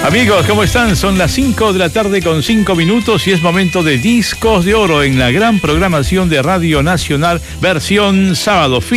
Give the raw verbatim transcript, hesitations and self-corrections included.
Amigos, ¿cómo están? Son las cinco de la tarde con cinco minutos y es momento de Discos de Oro en la gran programación de Radio Nacional, versión sábado.